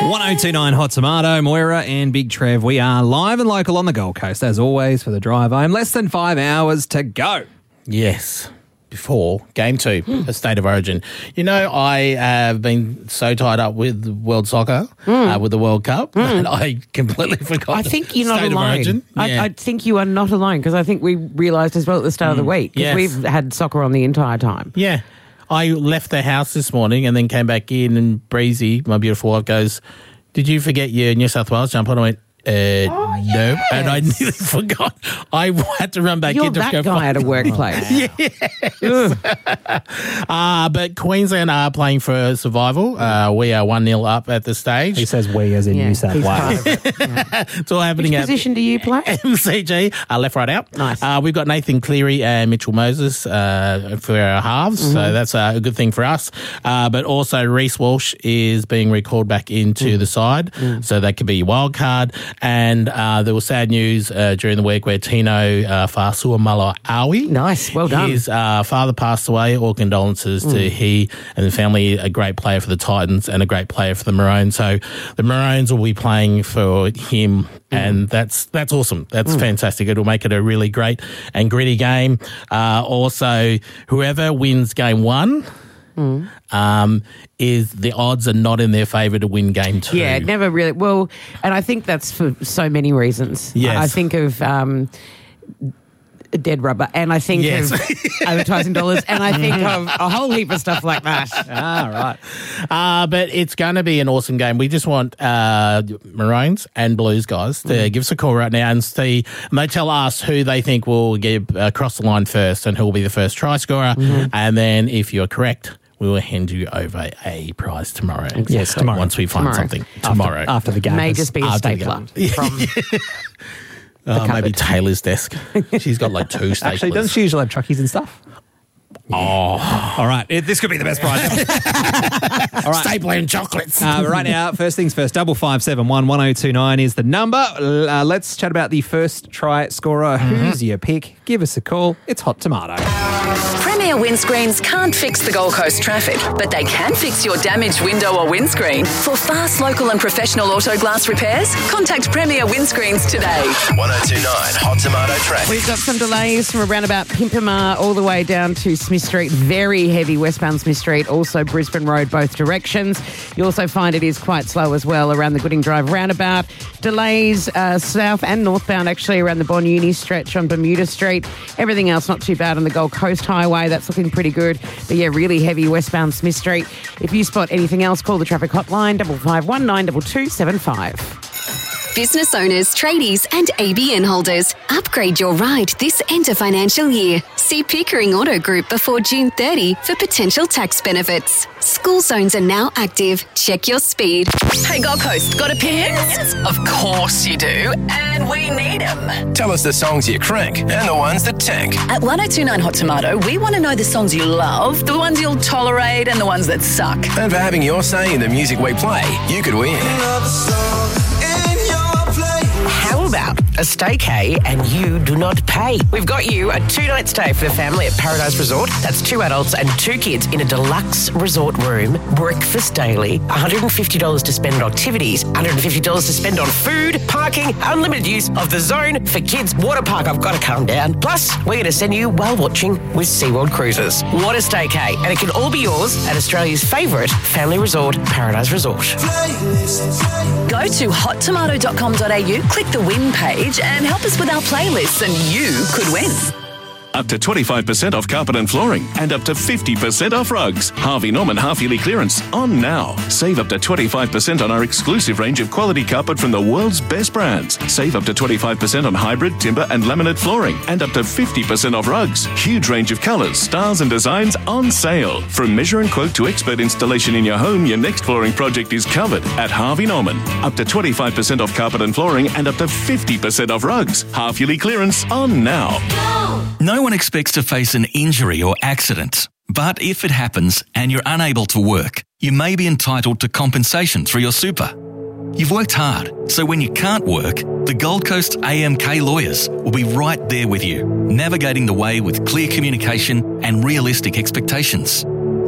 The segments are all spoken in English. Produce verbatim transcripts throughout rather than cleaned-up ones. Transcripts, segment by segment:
one oh two point nine Hot Tomato, Moira and Big Trev. We are live and local on the Gold Coast, as always, for the drive home. Less than five hours to go. Yes. Before game two, a State of Origin. You know, I have been so tied up with world soccer, mm. uh, with the World Cup, mm. that I completely forgot. I think you're not State alone. Of Origin. I, yeah. I think you are not alone because I think we realised as well at the start mm. of the week because yes. we've had soccer on the entire time. Yeah. I left the house this morning and then came back in and Breezy, my beautiful wife, goes, "Did you forget your New South Wales jumper?" And I went, Uh, oh, yes. No, and I nearly forgot. I had to run back You're in to that go guy at a workplace. Yes. uh, but Queensland are playing for survival. Uh, we are one nil up at the stage. He says we as in yeah, New South Wales. It. Yeah. It's all happening Which at position do you play? M C G, uh, left, right, out. Nice. Uh, we've got Nathan Cleary and Mitchell Moses uh, for our halves, mm-hmm. so that's uh, a good thing for us. Uh, but also Reece Walsh is being recalled back into mm. the side, mm. so that could be your wild card. And uh, there was sad news uh, during the week where Tino uh, Fa'asuamaloaui, nice, well done. His uh, father passed away. All condolences mm. to he and the family. A great player for the Titans and a great player for the Maroons. So the Maroons will be playing for him, mm. and that's that's awesome. That's mm. fantastic. It'll make it a really great and gritty game. Uh, also, whoever wins game one. Mm. Um, is the odds are not in their favour to win game two. Yeah, never really. Well, and I think that's for so many reasons. Yes. I think of um, dead rubber, and I think yes. of advertising dollars, and I think of a whole heap of stuff like that. Ah, right. Uh, but it's going to be an awesome game. We just want uh, Maroons and Blues guys to mm. give us a call right now and see. And they tell us who they think will get across the line first and who will be the first try scorer. Mm-hmm. And then, if you're correct, we will hand you over a prize tomorrow. Exactly. Yes, tomorrow. Once we find tomorrow. something. Tomorrow. After, after the game. May just be a stapler from oh, maybe Taylor's desk. She's got like two staplers. Actually, doesn't she usually have truckies and stuff? Oh. All right. It, this could be the best prize ever. All right. Stapler and chocolates. Uh, right now, first things first, double five seven one one oh two nine is the number. Uh, let's chat about the first try scorer. Mm-hmm. Who's your pick? Give us a call. It's Hot Tomato. Premier Windscreens can't fix the Gold Coast traffic, but they can fix your damaged window or windscreen. For fast, local and professional auto glass repairs, contact Premier Windscreens today. one oh two point nine Hot Tomato traffic. We've got some delays from around about Pimpama all the way down to Smith Street. Very heavy westbound Smith Street, also Brisbane Road, both directions. You also find it is quite slow as well around the Gooding Drive roundabout. Delays uh, south and northbound actually around the Bon Uni stretch on Bermuda Street. Everything else not too bad on the Gold Coast Highway. That's looking pretty good. But yeah, really heavy westbound Smith Street. If you spot anything else, call the traffic hotline double five one nine two two seven five. Business owners, tradies and A B N holders, upgrade your ride this end of financial year. See Pickering Auto Group before June thirtieth for potential tax benefits. School zones are now active. Check your speed. Hey Gold Coast, got opinions? Of course you do, and we need them. Tell us the songs you crank and the ones that tank. At one oh two point nine Hot Tomato, we want to know the songs you love, the ones you'll tolerate, and the ones that suck. And for having your say in the music we play, you could win. How about a staycay and you do not pay? We've got you a two-night stay for the family at Paradise Resort. That's two adults and two kids in a deluxe resort room, breakfast daily, one hundred fifty dollars to spend on activities, one hundred fifty dollars to spend on food, parking, unlimited use of the zone for kids, water park. I've got to calm down. Plus, we're going to send you while watching with SeaWorld Cruises. What a staycay. And it can all be yours at Australia's favourite family resort, Paradise Resort. Go to hot tomato dot com dot a u, click the win page and help us with our playlists and you could win. Up to twenty-five percent off carpet and flooring and up to fifty percent off rugs. Harvey Norman half-yearly clearance on now. Save up to twenty-five percent on our exclusive range of quality carpet from the world's best brands. Save up to twenty-five percent on hybrid, timber and laminate flooring and up to fifty percent off rugs. Huge range of colours, styles and designs on sale. From measure and quote to expert installation in your home, your next flooring project is covered at Harvey Norman. Up to twenty-five percent off carpet and flooring and up to fifty percent off rugs. Half-yearly clearance on now. No one expects to face an injury or accident, but if it happens and you're unable to work, you may be entitled to compensation through your super. You've worked hard, so when you can't work, the Gold Coast A M K lawyers will be right there with you, navigating the way with clear communication and realistic expectations.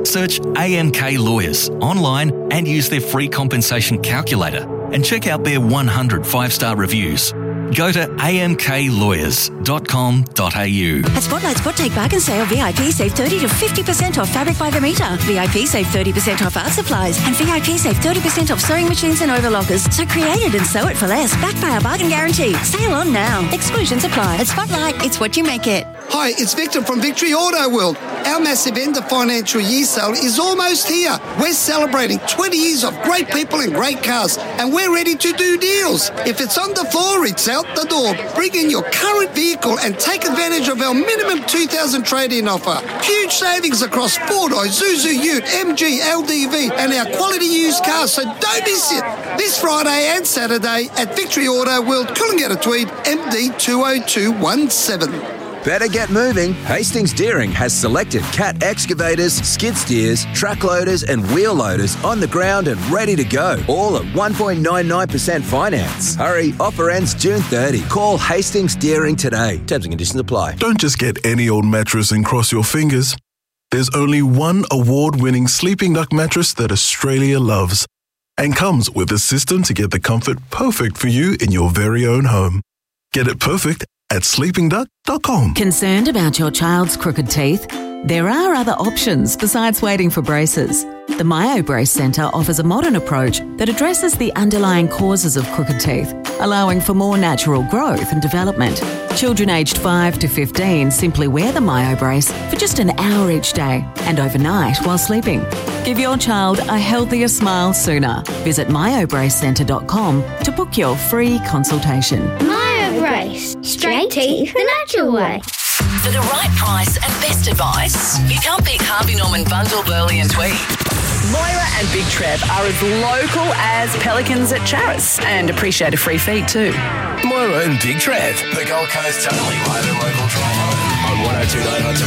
Search A M K Lawyers online and use their free compensation calculator and check out their one hundred five-star reviews. Go to a m k lawyers dot com dot a u. At Spotlight Spot Take Bargain Sale, V I P save thirty to fifty percent off fabric by the metre. V I P save thirty percent off art supplies. And V I P save thirty percent off sewing machines and overlockers. So create it and sew it for less. Backed by our bargain guarantee. Sale on now. Exclusions apply. At Spotlight, it's what you make it. Hi, it's Victor from Victory Auto World. Our massive end of financial year sale is almost here. We're celebrating twenty years of great people and great cars, and we're ready to do deals. If it's on the floor, it's out the door. Bring in your current vehicle and take advantage of our minimum two thousand dollars trade-in offer. Huge savings across Ford, Isuzu, Ute, M G, L D V, and our quality used cars, so don't miss it. This Friday and Saturday at Victory Auto World, Coolangatta Tweed, M D two oh two one seven. Better get moving. Hastings Deering has selected Cat excavators, skid steers, track loaders and wheel loaders on the ground and ready to go. All at one point nine nine percent finance. Hurry, offer ends June thirtieth. Call Hastings Deering today. Terms and conditions apply. Don't just get any old mattress and cross your fingers. There's only one award-winning Sleeping Duck mattress that Australia loves and comes with a system to get the comfort perfect for you in your very own home. Get it perfect at sleeping duck dot com. Concerned about your child's crooked teeth? There are other options besides waiting for braces. The MyoBrace Centre offers a modern approach that addresses the underlying causes of crooked teeth, allowing for more natural growth and development. Children aged five to fifteen simply wear the MyoBrace for just an hour each day and overnight while sleeping. Give your child a healthier smile sooner. Visit myo brace centre dot com to book your free consultation. MyoBrace. Straight teeth the natural way. For the right price and best advice, you can't beat Harvey Norman Bundle, Burley and Tweed. Moira and Big Trev are as local as pelicans at Charis and appreciate a free feed too. Moira and Big Trev, the Gold Coast Only Live and Local Drive Home on one oh two nine Hot Tomato.